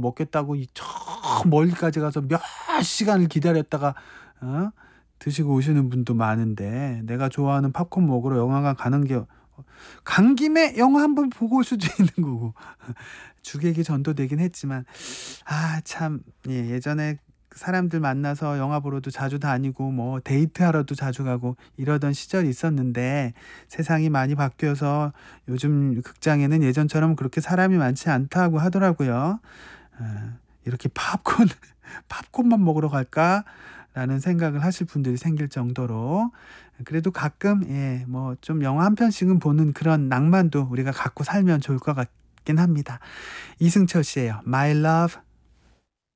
먹겠다고 저 멀리까지 가서 몇 시간을 기다렸다가 드시고 오시는 분도 많은데, 내가 좋아하는 팝콘 먹으러 영화관 가는 게 간 김에 영화 한번 보고 올 수도 있는 거고. 주객이 전도되긴 했지만 참 예전에 사람들 만나서 영화 보러도 자주 다니고 뭐 데이트하러도 자주 가고 이러던 시절이 있었는데, 세상이 많이 바뀌어서 요즘 극장에는 예전처럼 그렇게 사람이 많지 않다고 하더라고요. 이렇게 팝콘만 먹으러 갈까라는 생각을 하실 분들이 생길 정도로, 그래도 가끔 뭐 좀 영화 한 편씩은 보는 그런 낭만도 우리가 갖고 살면 좋을 것 같긴 합니다. 이승철 씨예요. My Love